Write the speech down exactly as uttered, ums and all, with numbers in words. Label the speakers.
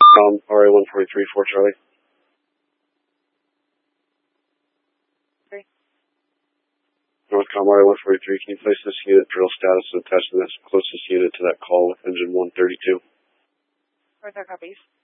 Speaker 1: Um, R A one forty-three for Charlie.
Speaker 2: Three.
Speaker 1: Northcom R A one forty-three, can you place this unit drill status and attach the next closest unit to that call with engine one thirty-two?
Speaker 2: Where's our copies?